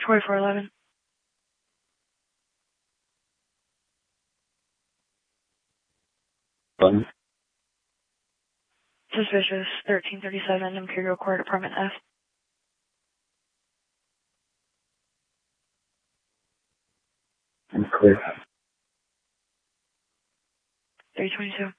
4411. Button. Suspicious, 1337 Imperial Court, Apartment F. I'm clear. 322.